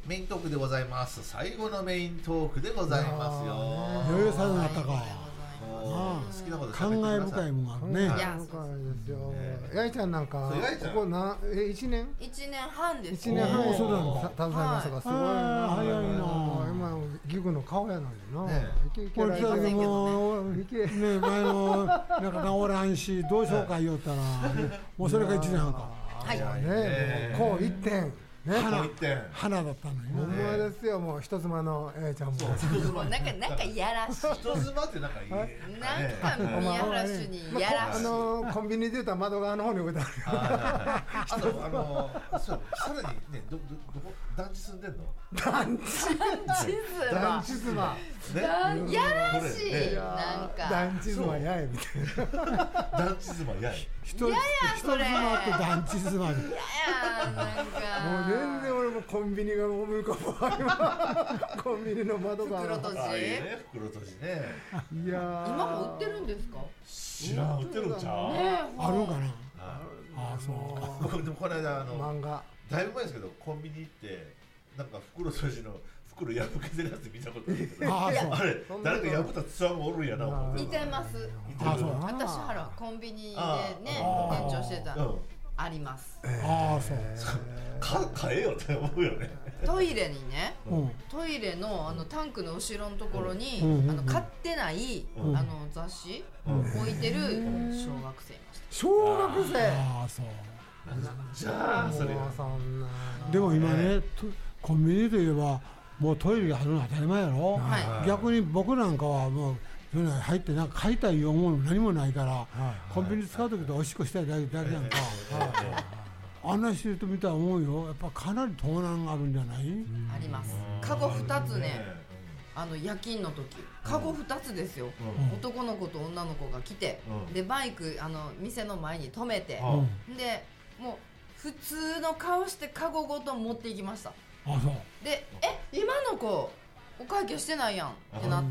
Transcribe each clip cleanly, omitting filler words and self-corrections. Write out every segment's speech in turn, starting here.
メイントークでございます。最後のメイントークでございますよ。 余裕さんだったか。 好きなこと感慨深いもんがあるね。 いや、そうですよ。やいちゃんなんかここ1年 ？1年半です。 1年半そうなの携わりましたがすごいな。 早いな。 今ギグの顔やのにな。 これだけもね前のなんか治らんしどうしようか言おったらもうそれが1年半か。 はい。 ね、こう1点。 花だったのに。 ほんまですよ、もう人妻のAちゃんも。 なんかいやらしい。 人妻ってなんかいい。 なんか宮原主にやらしい。 コンビニで言うたら窓側の方に置いてある。 さらにね、どこ団地住んでんの？ 団地妻。やらしい。なんか団地妻やえみたいな。 団地妻やえ。 人妻って団地妻で。 なんか。 もう全然俺もコンビニが思い浮かぶ。コンビニの窓が袋とじ。 袋とじね。 いや今も売ってるんですか？ 知らん、売ってるんちゃう？ あるかな。ああ、そう。 僕でもこの間漫画だいぶ前ですけどコンビニ行ってなんか袋とじの袋破けてるやつ見たことある。あれ誰か破ったつわもおるんやな思って。 似てます。私ほらコンビニでね店長してた。あります。 ああ、そう。 買えよって思うよね。 トイレにね、トイレのタンクの後ろのところに買ってない雑誌置いてる小学生いました。 小学生。 ああ、そう。 じゃあそれそんな。 でも今ね、コンビニといえばもうトイレがあるの当たり前やろ。逆に僕なんかはもう入ってなんか買いたい思うの何もないから、コンビニ使う時とおしっこしたいだけやんか。案内してると見たら思うよ。やっぱかなり盗難があるんじゃない？ あります。カゴ2つね、夜勤の時カゴ2つですよ。男の子と女の子が来て、でバイク店の前に止めて、でもう普通の顔してカゴごと持っていきました。 あ、そう。 で今の子お会計してないやんってなって、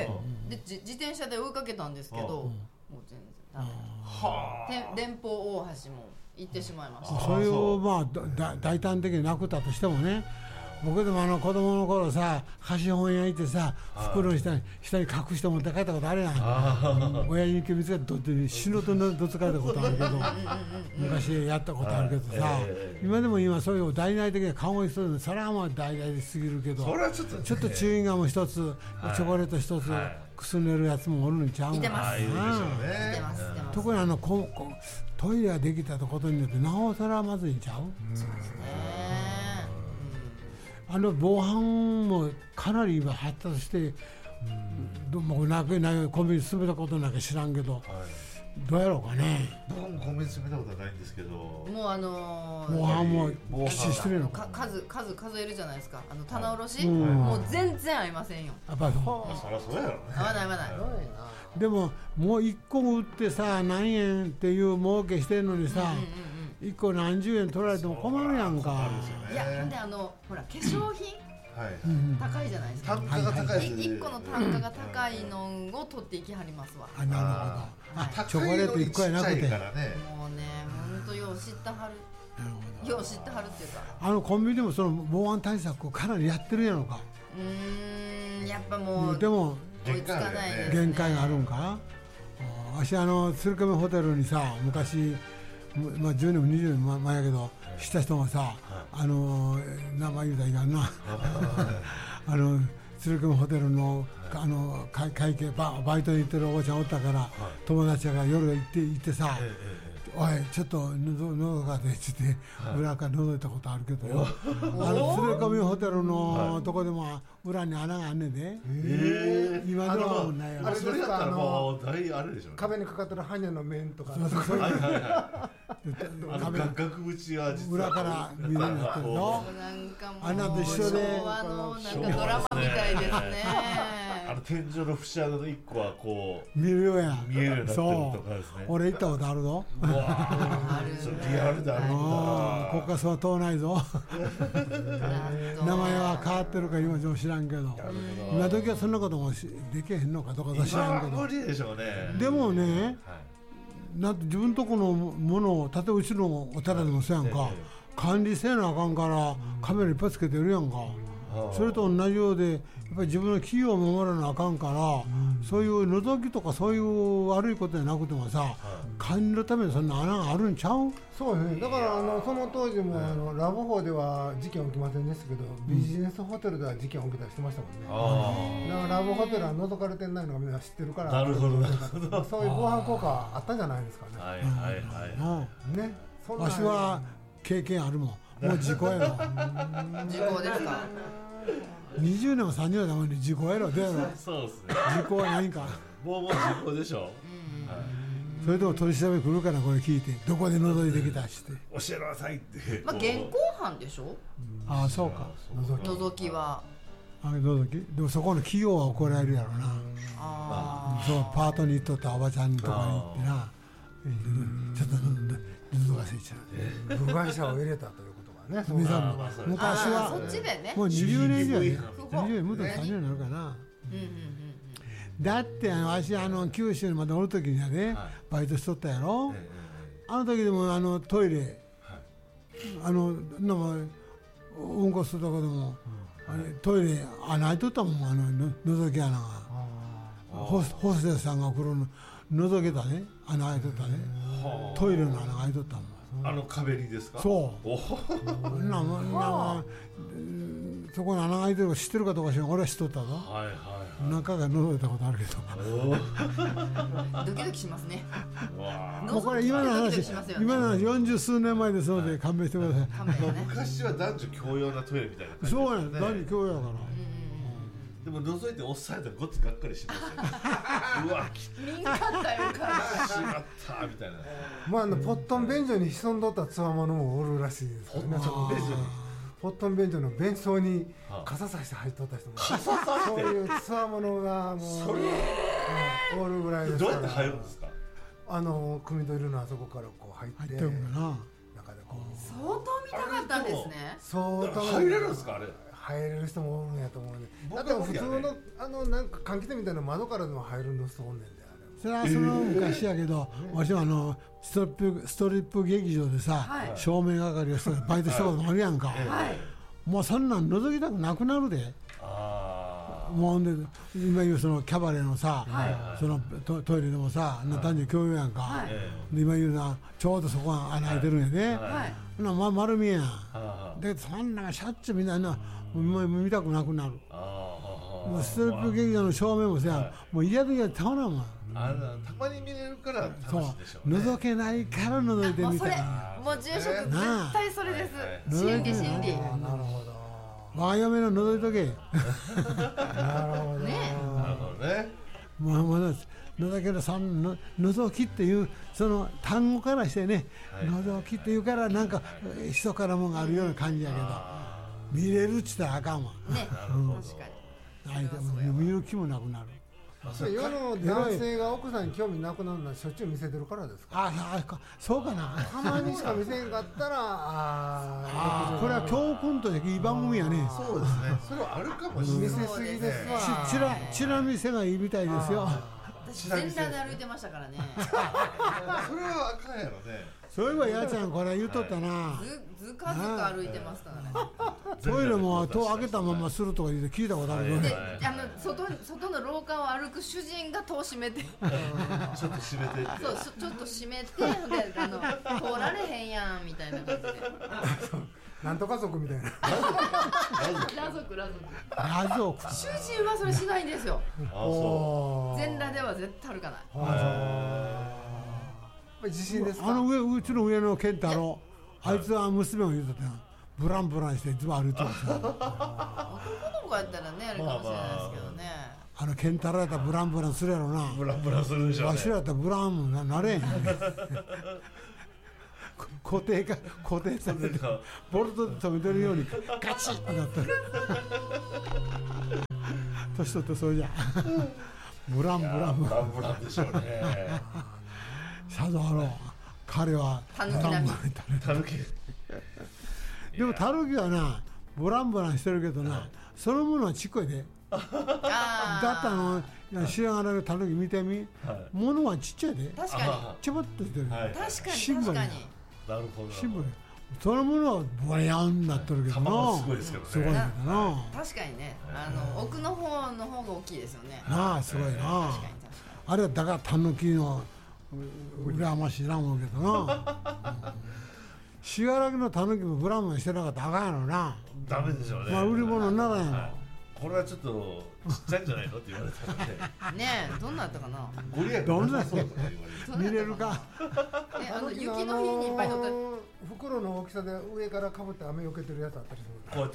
で自転車で追いかけたんですけど、もう全然ダメ。電報大橋も行ってしまいました。 それをまあ大胆的になくったとしてもね、僕でも子供の頃さ、貸本屋行ってさ、袋の下に隠して持って帰ったことあるやん。親に見つけて取って死ぬとどつかれたことあるけど、昔やったことあるけどさ、今そういう大々的な顔一つで、それはもう大々ですぎるけど、ちょっとチューインガム一つ、チョコレート一つくすねるやつもおるんちゃうの？ いてます。 特にトイレができたことによってなおさらまずいんちゃう？ そうですね。 防犯もかなり今発達して、もうコンビニ進めたことなんか知らんけど、どうやろうかね。 僕もコンビニ進めたことはないんですけど、もう防犯もしてるのか。 数えるじゃないですか。棚卸し、もう全然合いませんよ。 そりゃそうやろね。 合わない。 でももう1個売ってさ何円っていう儲けしてるのにさ、1個何十円取られても困るやんか。 いやでほら化粧品高いじゃないですか。 単価が高い。 1個の単価が高いのを取っていきはりますわ。 なるほど。チョコレート1個やなくて。 もうね本当よう知ってはる。よう知ってはるっていうか。 コンビニでもその防犯対策をかなりやってるやろか。 やっぱもうでも追いつかないですね。 限界があるんか。私鶴亀ホテルにさ昔、10年も20年前やけど知った人がさ、名前言うたらいかんな。鶴亀ホテルの会計バイトに行ってるおばちゃんおったから、友達が夜行ってさ、おいちょっと喉が出て裏から覗いたことあるけどよ。鶴亀ホテルのとこでも裏に穴があんねんで。今ではもうないやろ。 それやったらもう大あれでしょ。 壁にかかってるハニャの面とか。 額縁は実裏から見るようになってるの。穴と一緒で。 昭和のなんかドラマみたいですね。 天井の節穴の1個はこう見るようや。 見えるようになってるとかですね。 俺行ったことあるぞ。 リアルであるんだ。 ここはそう遠ないぞ。名前は変わってるか今でも知らんけど、今時はそんなこともできへんのかどうか知らんけど。 無理でしょうね。 でもね、なんて自分とこのものを例えばうちのお寺でもそうやんか、管理せなあかんからカメラいっぱいつけてるやんか。 それと同じようでやっぱり自分の企業を守らなあかんから、そういう覗きとかそういう悪いことじゃなくてもさ、管理のためにそんな穴があるんちゃう？ そうですね。だからその当時もラブホでは事件起きませんでしたけど、ビジネスホテルでは事件起きたりしてましたもんね。だからラブホテルは覗かれてないのがみんな知ってるから、 なるほどなるほど。 そういう防犯効果はあったんじゃないですかね。 はいはいはい。 ね。 わしは経験あるもん。もう事故やろ。 時効ですか。 20年も30年もに事故やろ。どうやろ。 そうですね。 事故は何か。 もう時効でしょ。 それとも取り調べ来るからこれ聞いてどこで覗いてきたして教えなさいって。 まあ現行犯でしょ。 ああそうか。 覗きは。 覗きでもそこの企業は怒られるやろな。そうパートに行っとったおばちゃんとかに行ってな、ちょっと覗かせちゃう。 部外者を入れたということがね。 昔はそっちでね。 もう20年以上ね。20年もっと30年になるかな。だってわし九州にまだおる時にはね、バイトしとったやろ。あの時でもトイレうんこするとこでもトイレ穴開いとったもん、覗き穴が。ホステスさんが来るの覗けたね、穴開いとったね。トイレの穴が開いとったもん。 壁にですか？ そう。そこに穴が開いてるか知ってるかどうか知らん。俺は知っとったぞ。 はいはい。 何回か覗いたことあるけど。 ドキドキしますね。 もうこれ今の話40数年前ですので勘弁してください。 昔は男女共用なトイレみたいな感じ。 そうやね。男女共用やから。 でも覗いておっさんやったらごっつがっかりしますよ。うわ、 見んかったよか。 しまったみたいな。 まあポットン便所に潜んどったつわものもおるらしいですね。ポットン便所の便槽に傘さして入っとった人も、そういうつわものがもうおるぐらいですから。 どうやって入るんですか？ 汲み取りのあそこからこう入ってるんだな。 中でこう相当見たかったんですね。 相当入れるんですかあれ？ 入れる人もおるんやと思うね。だって普通のなんか換気扇みたいな窓からでも入るの人おんねんだよ。 それはその昔やけど、私はストリップ劇場でさ、照明係をしてバイトしたこともあるやんか。もうそんなん覗きたくなくなるで。もうで今言うそのキャバレーのさ、そのトイレでもさ、男女共用やんか。今言うな、ちょうどそこが穴開いてるんやで。丸見えやん。でそんなしゃっちゅうみたいな見たくなくなる。ストリップ劇場の照明もさ、もう嫌で嫌でたまらんわ。 たまに見れるから楽しいでしょうね。 覗けないから覗いてみたいな。 もう住職絶対それです。心理。 なるほど。 我が嫁の覗いとけ。 なるほどね。 もう覗ける覗きっていうその単語からしてね、覗きっていうからなんか密かなもんがあるような感じやけど、見れるっつったらあかんわ。 ね、確かに。見る気もなくなる。 世の男性が奥さんに興味なくなるのはしょっちゅう見せてるからですか？ そうかな。 たまにしか見せんかったらこれは教訓としていい番組やね。 そうですね。それはあるかもしれない。 見せすぎですわ。 チラ見せがいいみたいですよ。 私全裸で歩いてましたからね。 それはあかんやろね。 そういえばやちゃんこれ言っとったな。 ずかずか歩いてますからね。 トイレも戸開けたままするとか言って聞いたことあるよね。 外の廊下を歩く主人が戸を閉めて、 ちょっと閉めて。 そうちょっと閉めて、で通られへんやんみたいな感じで。 なんとか族みたいな。 裸族。主人はそれしないんですよ。全裸では絶対歩かない。 自信ですか？ うちの上の健太郎、あいつは娘を言うとったよ。ブランブランしていつも歩いてます。 男の子やったらねあれかもしれないですけどね。 健太郎やったらブランブランするやろな。 ブランブランするでしょうね。 わしらやったらブランもなれへん。固定されてボルトで止めてるようにガチッとなってる。年取ってそうじゃ。ブランでしょうね。 さぞあろう。彼はタヌキ並み。 でもタヌキはなブランしてるけどな、そのものはちっこいで。だって知らないタヌキ見てみ、物はちっちゃいで。 確かに。 ちょぼっとしてる。 確かに。 なるほど。 シンプル。 そのものはボヤンになってるけどな、 すごいですけどね。 すごいけどな。 確かにね、奥の方の方が大きいですよね。 なあ、すごいな。 確かにあれはだからタヌキの羨ましいな思うけどな。信楽のタヌキもブランマンしてなかったらあかんやろな。 ダメでしょうね。 まあ売り物にならんやろ。 これはちょっとちっちゃいんじゃないのって言われたんで。 ねえ、どんなだったかな。 ご利益どんなそうとか言われて。 見れるか。 雪の日にいっぱい乗って袋の大きさで上からかぶって雨よけてるやつあったりする。 こうやって。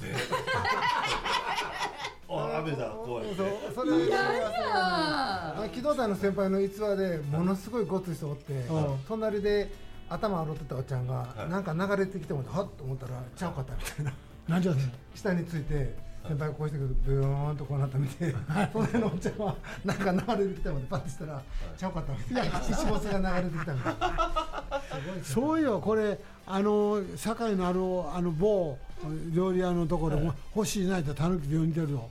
あ、雨だ。こうやって。 それ機動隊の先輩の逸話でものすごいごつい人おって、隣で頭洗ってたおっちゃんがなんか流れてきてもはっと思ったらちゃうかったみたいな。 なんじゃね。 下について先輩がこうしてくるとブヨーンとこうなった見て、隣のおっちゃんはなんか流れてきたのでパッとしたらちゃうかったみたいな。石ボスが流れてきたみたいな。 そういえばこれ堺のある某料理屋のところも欲しいないとタヌキで呼んでるぞ。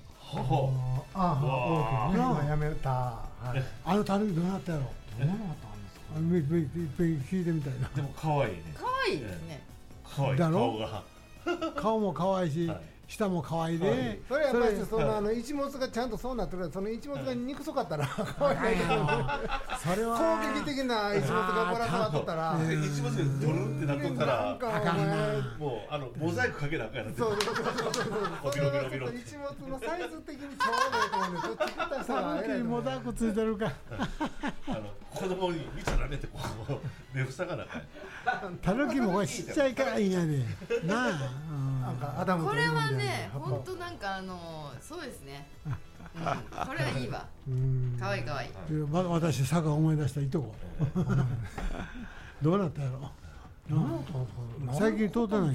ああ、今やめた。 あのタヌキどうなったやろ。 どうなったんですか。 いっぺん聞いてみたいな。 でも可愛いね。 可愛いですね。 可愛い顔が。 顔も可愛いし。下も可愛いで、 それやっぱりその一物がちゃんとそうなってるから、その一物が憎そかったら可愛いけど、 それは攻撃的な一物がご覧になっとったら、 一物でドルンってなっとったら、もうモザイクかけなあかんやなって。 そうそれはちょっと一物のサイズ的にちょうどいいと思うんで、ちょっと作った人が偉いモザイクついてるか。 子供に見ちゃダメってこう目塞がなあかん。 タヌキもこれちっちゃいからいいんやで。なあ。 なんかアダムこれはね、本当なんかそうですね。これはいいわ。可愛い可愛い。 私佐賀思い出したいとこ。どうなったやろ。最近通ってない。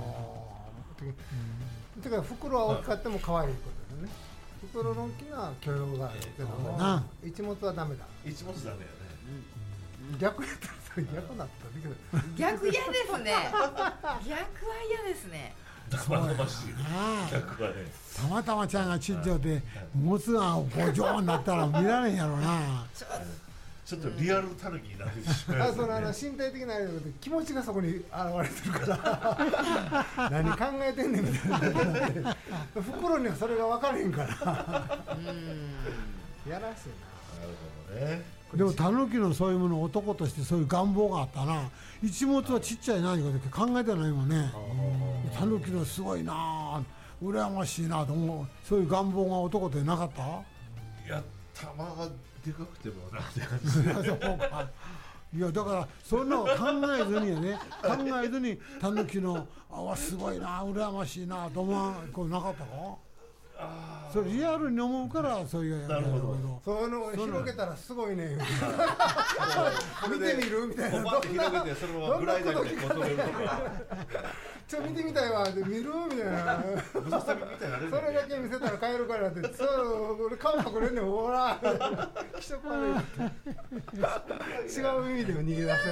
てか袋は大きかっても可愛いことですね。袋の大きな許容があるけども、一物はダメだ。 一物ダメやね。 逆やったらそれ逆だったびっくり。 逆嫌ですね。逆は嫌ですね。 生々しい。逆はね。 たまたまちゃんがちっちゃでもつがボジョーになったら見られんやろな。 ちょっとリアルタヌキになってしまう。 その身体的な気持ちがそこに現れてるから何考えてんねんみたいな。袋にはそれが分からへんから。やらしいな。 なるほどね。 でもタヌキのそういうもの男としてそういう願望があったな。一物はちっちゃいなって考えてないもんね。タヌキのすごいな、羨ましいなと思う。そういう願望が男ってなかった？ いや、玉がでかくてもなって感じ。 いやだからそんなの考えずにね、考えずにタヌキのすごいな、羨ましいなと思わこうなかったか？それリアルに思うからそういうなるほど。 そういうのを広げたらすごいね。見てみるみたいな。 バッて広げてそのままグライダーでこう止めるとか。 見てみたいわで見るみたいな。 ムササビみたいなレベル。 それだけ見せたら帰るからって。そう俺顔隠れんねんほら。気色悪い。違う意味でも逃げ出すよ。 いやい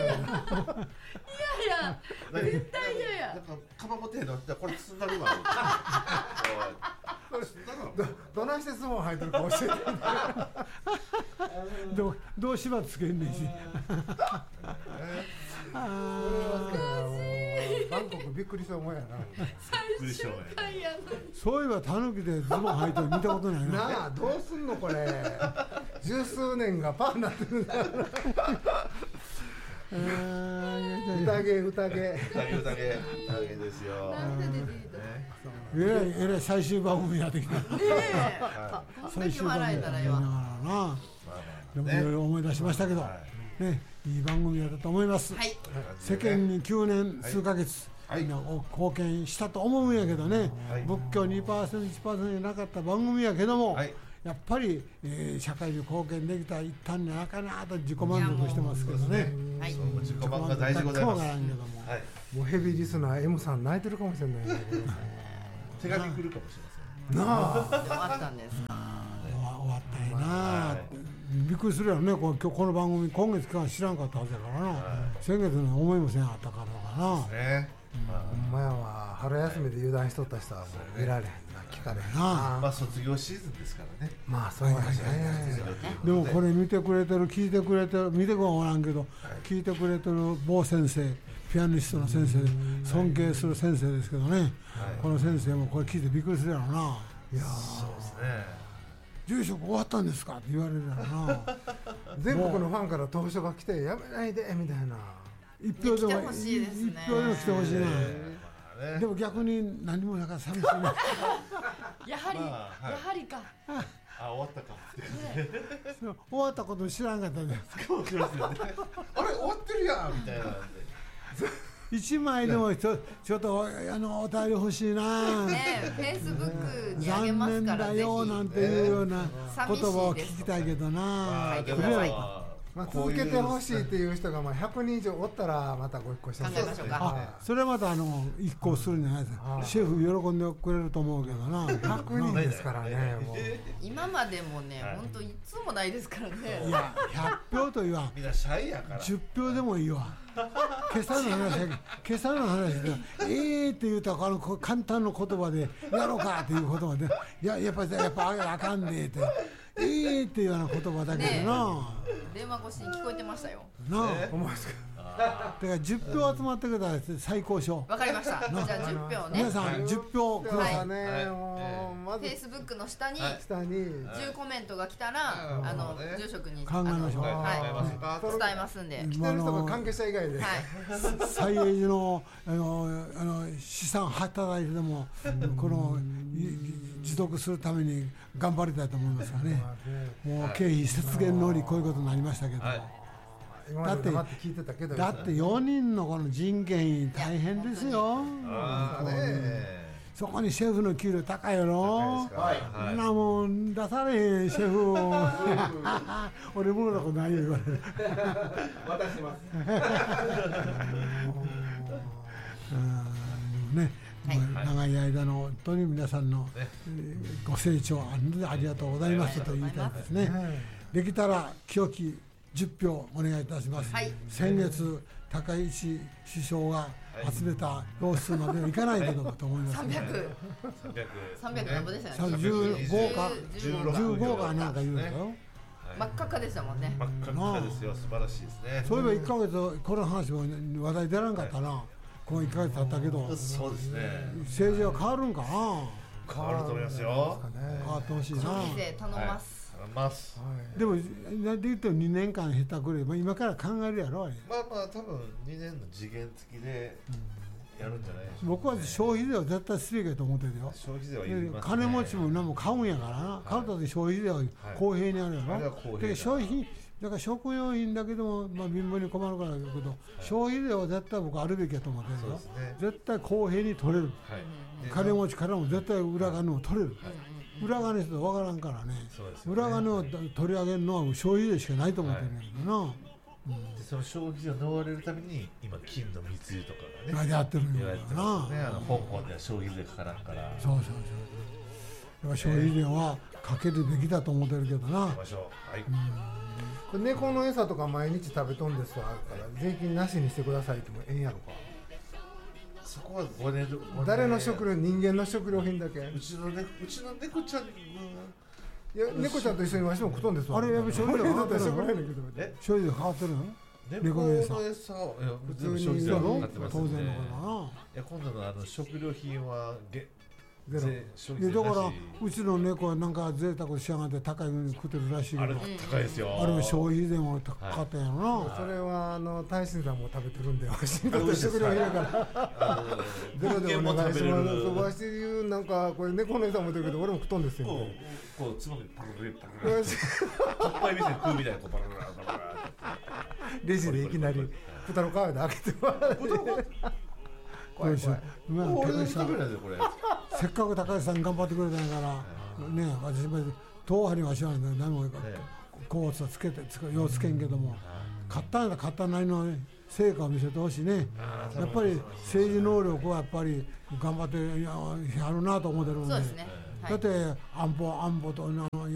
や絶対嫌や。 なんかかまぼてのこれ包んだるわ。 どないして相撲入ってるか教えて。 どう縛ってつけんねんし。 バンコクびっくりした思いやな。 最終回やのに。 そういえばタヌキでズボン履いてる見たことないな。 なあどうすんのこれ。十数年がパーになってるんだ。宴ですよ。 えらい最終番組やってきた。 最終番組やったらな。 でもいろいろ思い出しましたけど、ね、いい番組だったと思います。世間に9年数ヶ月貢献したと思うんやけどね、仏教 2%、1% になかった番組やけども、やっぱり社会に貢献できた一端になかなと自己満足してますけどね。 自己満が大事でございます。 もうヘビーリスナー M さん泣いてるかもしれないね。 手紙来るかもしれません。 なあ。 終わったんですか。 終わったんやな。びっくりするやろね。今日この番組今月から知らんかったはずやからな。先月の思いもせんあったからかな。 ほんまやわ。春休みで油断しとった人はもう見られへんな、聞かれへんな。 まあ卒業シーズンですからね。 まあそうやね。 でもこれ見てくれてる聞いてくれてる見てくはおらんけど聞いてくれてる某先生ピアニストの先生で尊敬する先生ですけどね、この先生もこれ聞いてびっくりするやろな。 いやそうですね。 住職終わったんですかって言われるやろな。 全国のファンから投書が来てやめないでみたいな。 一票でも来てほしいですね。 一票でも来てほしいな。でも逆に何もなんか寂しいな。 やはりか。 終わったかって終わったこと知らんかったんですあれ終わってるやんみたいなんで 1枚でもちょっとお便り欲しいな、 ね、フェイスブックにあげますから残念だよなんていうような言葉を聞きたいけどな、 でも続けてほしいっていう人が100人以上おったらまたご一個して考えましょうか。 それはまた一行するんじゃないですか。シェフ喜んでくれると思うけどな。 100人ですからね。もう今までもね、本当いつもないですからね。 いや100票と言わん。 みんなシャイやから。 10票でもいいわ。今朝の話でって言うたら簡単な言葉でやろうかっていう言葉でやっぱあかんねってっていうような言葉だけどな。 電話越しに聞こえてましたよ。 なあ、思いますか。だから10票集まってくれたら最高賞。 わかりました。じゃあ10票ね。 皆さん10票ください。 フェイスブックの下に10コメントが来たら住職に考えましょう。 伝えますんで。 来てる人が関係者以外で。 西永寺の資産働いてでもこの持続するために頑張りたいと思いますからね。もう経費節減のりこういうことになりましたけど。だって4人のこの人件費大変ですよ。そこにシェフの給料高いよろ。そんなもん出されへんシェフを俺ものことないよ言われる。 渡しますね、長い間の本当に皆さんのご清聴ありがとうございますと言いたいですね。できたら清き10票お願いいたします。先月高市首相が集めた票数まではいかないけどと思います。 300何ぼでしたね。 15かなんか言うのよ。 真っ赤かでしたもんね。 真っ赤かですよ。素晴らしいですね。 そういえば1ヶ月この話も話題出らんかったな。この1ヶ月経ったけど。 そうですね。 政治は変わるんかな。 変わると思いますよ。 変わってほしいな。 消費税頼ます。 でもなんで言っても2年間下手くれ、今から考えるやろあれ。 まあ多分2年の次元付きでやるんじゃないでしょうか。 僕は消費税は絶対すべきだと思ってるよ。 消費税はいりますね。 金持ちも何も買うんやからな。買うと消費税は公平にあるやろ。で消費だから食用品だけども貧乏に困るからだけど消費税は絶対僕あるべきだと思ってるよ。絶対公平に取れる。金持ちからも絶対裏金を取れる。裏金って分からんからね。裏金を取り上げるのは消費税しかないと思ってるんだけどな。 その消費税を逃れるために今金の密輸とかがねやってるんだな。香港では消費税かからんから。 そう。消費税はかけるべきだと思ってるけどな。 これ猫の餌とか毎日食べとんですとあるから税金なしにしてくださいってもええんやろか。 そこはごね誰の食料、人間の食料品だけ。 うちの猫ちゃん。 いや猫ちゃんと一緒にわしも食とんですわ。 あれやっぱ消費税変わってるの？ 消費税変わってるの？ 猫の餌は普通に消費税はかかってます当然のね。 ことだな。 今度の食料品はだからうちの猫はなんか贅沢しやがって高いのに食ってるらしいけど、 あれ高いですよ。 あれも消費税も高かったんやろな。 それは大臣さんも食べてるんでわしにとって食料品やからゼロでお願いします。わし言うなんかこれ猫の餌持ってるけど俺も食っとんですよ。 こうつまみパクリパクリおっぱい見せて食うみたいなこうパクリパクリレジでいきなり蓋の皮で開けてもらって怖い怖い。俺食べないですよこれ。 せっかく高橋さん頑張ってくれたんやからね、私も党派には知らないんだけど何もコーツはつけてようつけんけども買ったんやったら買ったなりの成果を見せてほしいね。やっぱり政治能力はやっぱり頑張ってやるなと思ってるんで。 そうですね。 だって安保と我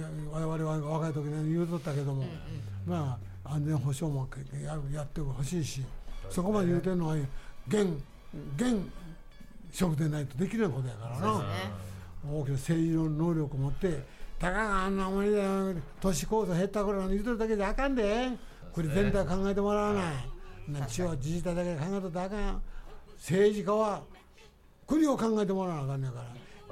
々は若い時に言うとったけども、まあ安全保障もやってほしいし、そこまで言うてるのは現職でないとできることやからな。大きな政治の能力を持ってたかがあんなもんで都市構造減った頃に言うてるだけじゃあかんで、これ全体考えてもらわない。 地方自治体だけで考えとったらあかん。政治家は国を考えてもらわなあかんねやから、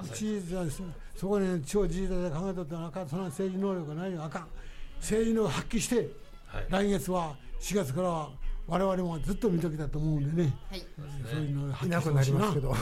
そこに地方自治体で考えとったらあかん。その政治能力がないのあかん。政治能力を発揮して、来月は4月からは我々もずっと見ときたと思うんでね、そういうのを発揮してほしいな。いなくなりますけど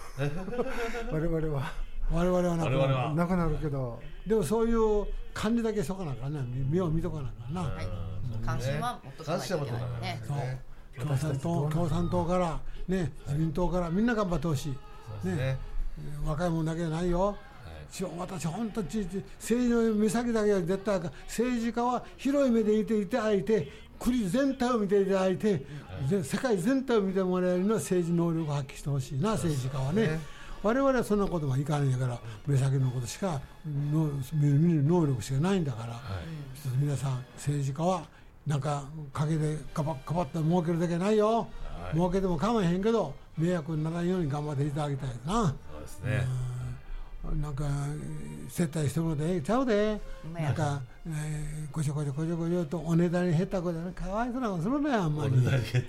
我々はなくなるけど、 でもそういう感じだけしとかなあかんな、目を見とかなあかんな。 関心は持っとかないといけないね。 共産党からね、自民党からみんな頑張ってほしいね。若いもんだけじゃないよ。私本当に政治の目先だけは絶対あかん。政治家は広い目でいていただいて、国全体を見ていただいて、世界全体を見てもらえるような政治能力を発揮してほしいな、政治家はね。我々はそんなことはいかないんだから、目先のことしか見る能力しかないんだから、皆さん政治家はなんか陰でかばって儲けるだけないよ。儲けても構わへんけど迷惑にならないように頑張っていただきたいな。 そうですね。 なんか接待してもらってちゃうで、なんかごちょごちょとおねだり減ったことでかわいそうなことするね、あんまり。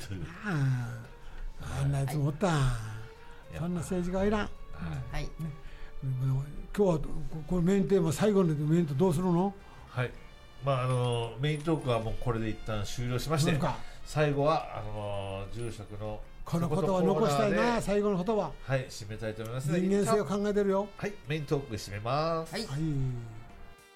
あんなやつもおった。そんな政治家はいらん。 はい。 今日はこのメインテーマ、最後のメインとどうするの？ はい。メイントークはもうこれで一旦終了しまして、最後は住職のこの言葉残したいな、最後の言葉。 はい、締めたいと思います。 人間性を考えてるよ。 はい、メイントーク締めます。 はい。